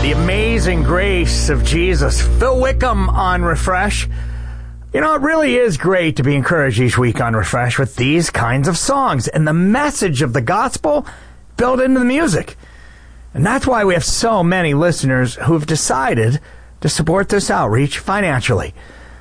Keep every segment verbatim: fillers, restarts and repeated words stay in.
The amazing grace of Jesus. Phil Wickham on Refresh. You know, it really is great to be encouraged each week on Refresh with these kinds of songs and the message of the gospel built into the music. And that's why we have so many listeners who've decided to support this outreach financially.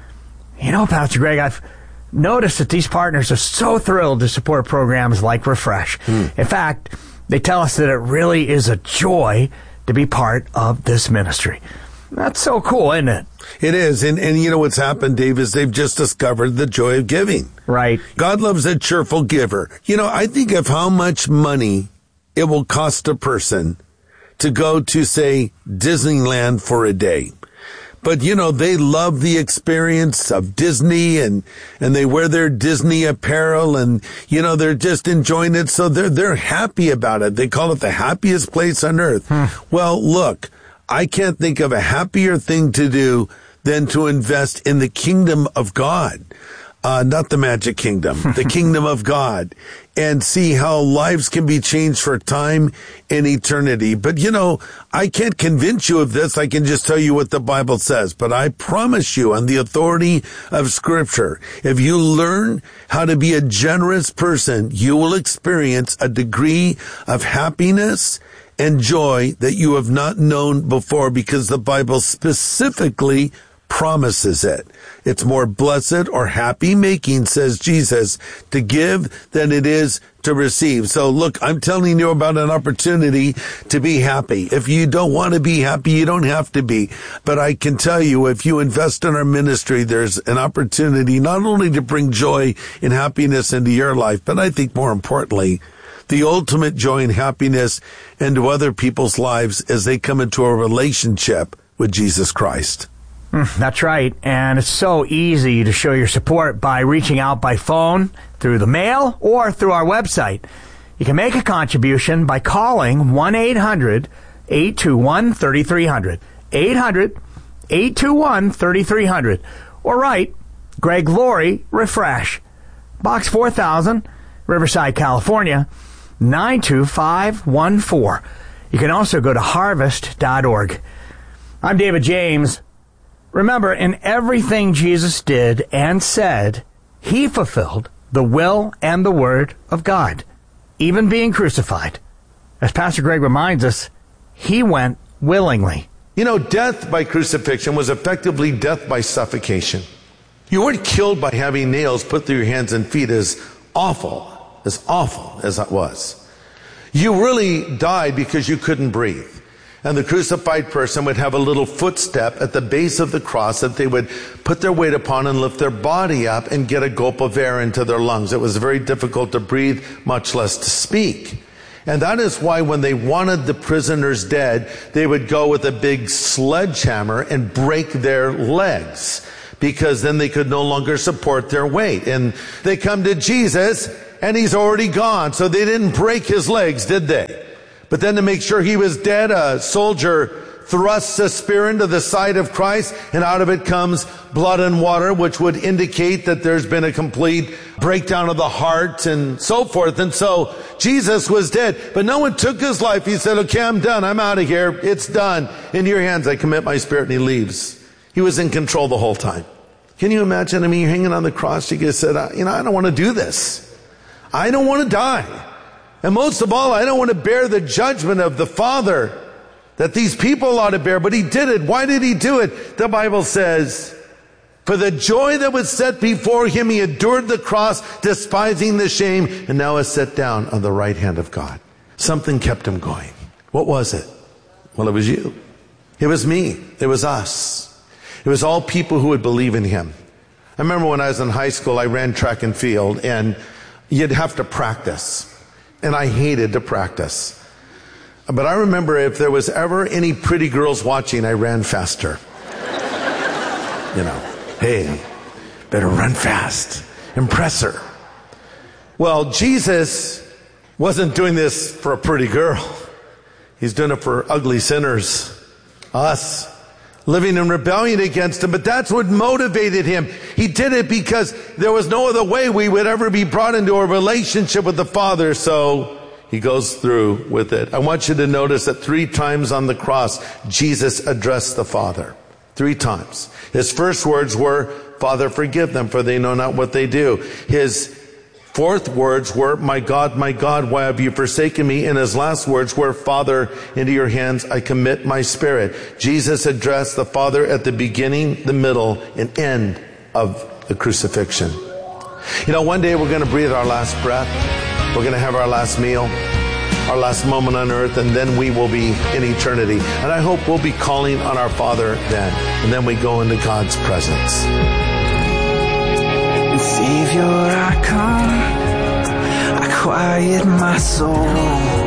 You know, Pastor Greg, I've noticed that these partners are so thrilled to support programs like Refresh. Mm. In fact, they tell us that it really is a joy to be part of this ministry. That's so cool, isn't it? It is. And, and you know what's happened, Dave, is they've just discovered the joy of giving. Right. God loves a cheerful giver. You know, I think of how much money it will cost a person to go to, say, Disneyland for a day. But, you know, they love the experience of Disney and, and they wear their Disney apparel and, you know, they're just enjoying it. So they're, they're happy about it. They call it the happiest place on earth. Hmm. Well, look, I can't think of a happier thing to do than to invest in the kingdom of God. Uh, not the Magic Kingdom, the kingdom of God, and see how lives can be changed for time and eternity. But, you know, I can't convince you of this. I can just tell you what the Bible says. But I promise you on the authority of Scripture, if you learn how to be a generous person, you will experience a degree of happiness and joy that you have not known before, because the Bible specifically promises it. It's more blessed or happy making, says Jesus, to give than it is to receive. So look, I'm telling you about an opportunity to be happy. If you don't want to be happy, you don't have to be. But I can tell you, if you invest in our ministry, there's an opportunity not only to bring joy and happiness into your life, but I think more importantly, the ultimate joy and happiness into other people's lives as they come into a relationship with Jesus Christ. That's right, and it's so easy to show your support by reaching out by phone, through the mail, or through our website. You can make a contribution by calling one eight hundred eight two one three three zero zero, eight hundred eight two one three three zero zero, or write Greg Laurie, Refresh, Box four thousand, Riverside, California, nine two five one four. You can also go to harvest dot org. I'm David James. Remember, in everything Jesus did and said, he fulfilled the will and the word of God, even being crucified. As Pastor Greg reminds us, he went willingly. You know, death by crucifixion was effectively death by suffocation. You weren't killed by having nails put through your hands and feet, as awful, as awful as that was. You really died because you couldn't breathe. And the crucified person would have a little footstep at the base of the cross that they would put their weight upon and lift their body up and get a gulp of air into their lungs. It was very difficult to breathe, much less to speak. And that is why when they wanted the prisoners dead, they would go with a big sledgehammer and break their legs, because then they could no longer support their weight. And they come to Jesus and he's already gone. So they didn't break his legs, did they? But then to make sure he was dead, a soldier thrusts a spear into the side of Christ, and out of it comes blood and water, which would indicate that there's been a complete breakdown of the heart and so forth. And so Jesus was dead, but no one took his life. He said, okay, I'm done. I'm out of here. It's done. In your hands, I commit my spirit. And he leaves. He was in control the whole time. Can you imagine? I mean, you're hanging on the cross. You just said, you know, I don't want to do this. I don't want to die. And most of all, I don't want to bear the judgment of the Father that these people ought to bear. But he did it. Why did he do it? The Bible says, for the joy that was set before him, he endured the cross, despising the shame, and now is set down on the right hand of God. Something kept him going. What was it? Well, it was you. It was me. It was us. It was all people who would believe in him. I remember when I was in high school, I ran track and field, and you'd have to practice. And I hated to practice. But I remember if there was ever any pretty girls watching, I ran faster. You know, hey, better run fast. Impress her. Well, Jesus wasn't doing this for a pretty girl. He's doing it for ugly sinners. Us. Living in rebellion against him. But that's what motivated him. He did it because there was no other way we would ever be brought into a relationship with the Father. So he goes through with it. I want you to notice that three times on the cross, Jesus addressed the Father. Three times. His first words were, Father, forgive them, for they know not what they do. His fourth words were, my God, my God, why have you forsaken me? And his last words were, Father, into your hands I commit my spirit. Jesus addressed the Father at the beginning, the middle, and end of the crucifixion. You know, one day we're going to breathe our last breath. We're going to have our last meal, our last moment on earth, and then we will be in eternity. And I hope we'll be calling on our Father then. And then we go into God's presence. Savior, I come, I quiet my soul.